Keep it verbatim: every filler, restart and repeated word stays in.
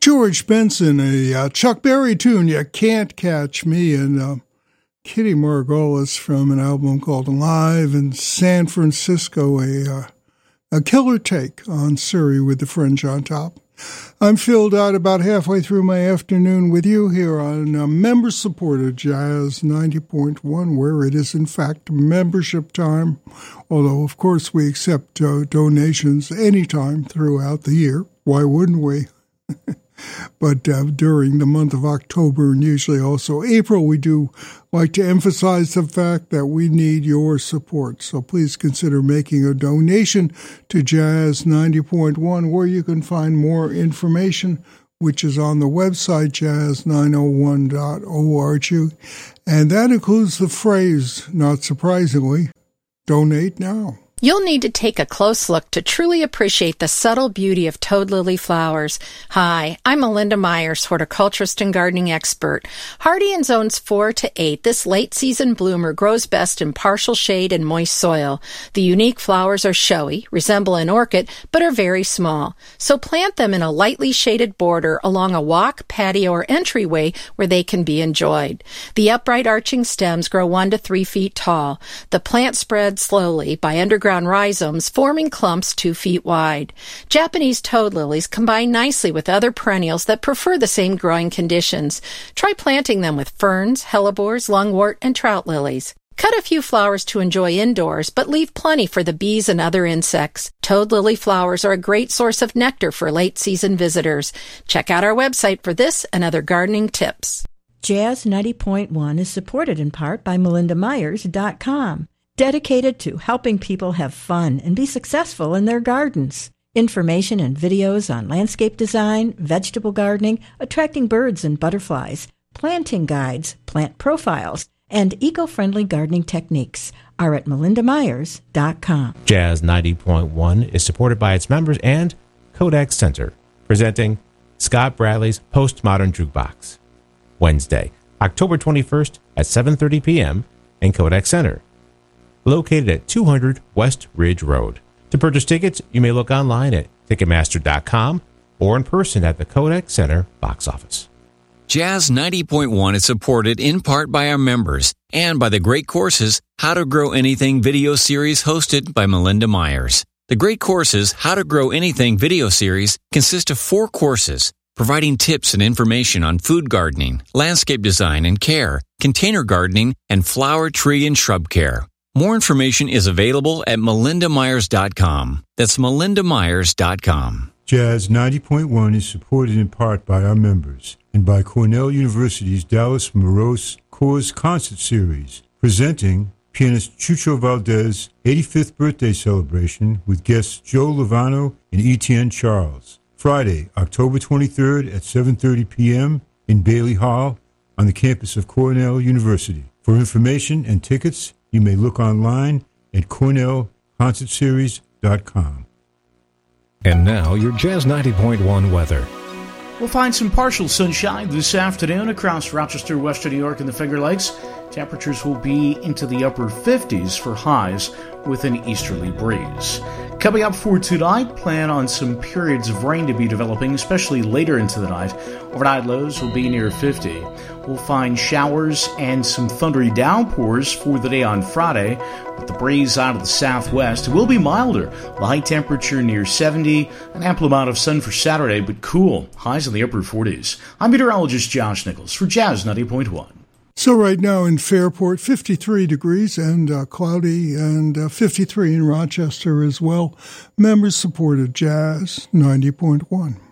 George Benson, a uh, Chuck Berry tune, You Can't Catch Me, and uh, Kitty Margolis from an album called Live in San Francisco, a, uh, a killer take on Surrey with the Fringe on top. I'm Phil Dodd, about halfway through my afternoon with you here on uh, member-supported Jazz ninety point one, where it is, in fact, membership time, although, of course, we accept uh, donations anytime throughout the year. Why wouldn't we? But uh, during the month of October and usually also April, we do like to emphasize the fact that we need your support. So please consider making a donation to Jazz ninety point one, where you can find more information, which is on the website jazz nine oh one dot org. And that includes the phrase, not surprisingly, donate now. You'll need to take a close look to truly appreciate the subtle beauty of toad lily flowers. Hi, I'm Melinda Myers, horticulturist and gardening expert. Hardy in zones four to eight, this late-season bloomer grows best in partial shade and moist soil. The unique flowers are showy, resemble an orchid, but are very small. So plant them in a lightly shaded border along a walk, patio, or entryway where they can be enjoyed. The upright arching stems grow one to three feet tall. The plant spreads slowly by underground rhizomes, forming clumps two feet wide. Japanese toad lilies combine nicely with other perennials that prefer the same growing conditions. Try planting them with ferns, hellebores, lungwort, and trout lilies. Cut a few flowers to enjoy indoors, but leave plenty for the bees and other insects. Toad lily flowers are a great source of nectar for late-season visitors. Check out our website for this and other gardening tips. Jazz ninety point one is supported in part by melinda myers dot com. Dedicated to helping people have fun and be successful in their gardens. Information and videos on landscape design, vegetable gardening, attracting birds and butterflies, planting guides, plant profiles, and eco-friendly gardening techniques are at melinda myers dot com. Jazz ninety point one is supported by its members and Kodak Center, presenting Scott Bradley's Postmodern Jukebox. Wednesday, October twenty-first at seven thirty p.m. in Kodak Center, located at two hundred West Ridge Road. To purchase tickets, you may look online at ticketmaster dot com or in person at the Kodak Center box office. Jazz ninety point one is supported in part by our members and by the great courses How to Grow Anything video series hosted by Melinda Myers. The great courses How to Grow Anything video series consist of four courses providing tips and information on food gardening, landscape design and care, container gardening, and flower, tree, and shrub care. More information is available at melinda myers dot com. That's melinda myers dot com. Jazz ninety point one is supported in part by our members and by Cornell University's Dallas Morose Coors Concert Series, presenting pianist Chucho Valdez' eighty-fifth birthday celebration with guests Joe Lovano and Etienne Charles. Friday, October twenty-third at seven thirty p.m. in Bailey Hall on the campus of Cornell University. For information and tickets, you may look online at cornell concert series dot com. And now, your Jazz ninety point one weather. We'll find some partial sunshine this afternoon across Rochester, western New York, and the Finger Lakes. Temperatures will be into the upper fifties for highs with an easterly breeze. Coming up for tonight, plan on some periods of rain to be developing, especially later into the night. Overnight lows will be near fifty. We'll find showers and some thundery downpours for the day on Friday, with the breeze out of the southwest. It will be milder, the high temperature near seventy, an ample amount of sun for Saturday, but cool, highs in the upper forties. I'm meteorologist Josh Nichols for Jazz ninety point one. So right now in Fairport, fifty-three degrees and uh, cloudy, and uh, fifty-three in Rochester as well. Members supported Jazz ninety point one.